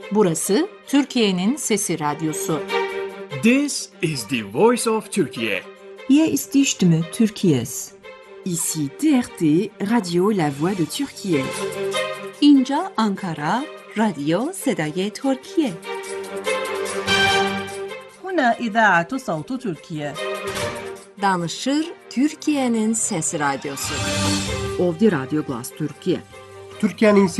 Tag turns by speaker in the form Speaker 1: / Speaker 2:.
Speaker 1: Burası Türkiye'nin Sesi Radyosu.
Speaker 2: This is the voice of Turkey.
Speaker 3: Hier ist die Stimme Türkiye's.
Speaker 4: Ici TRT, Radio La Voix de Türkiye.
Speaker 5: اینجا آنکارا، رادیو صدای ترکیه.
Speaker 6: هنا إذاعة صوت تركيا.
Speaker 1: Danışır Türkiye'nin Sesi Radyosu.
Speaker 4: Ovdje Radio Glas Türkiye.
Speaker 7: Türkiye'nin